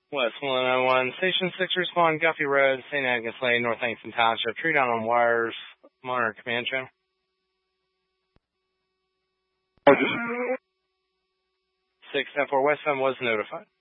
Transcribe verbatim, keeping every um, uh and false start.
West one oh one, Station six, respond, Guffey Road, Saint Agnes Lane, North Langston Township, tree down on wires, monitor command channel. six ten four West End was notified.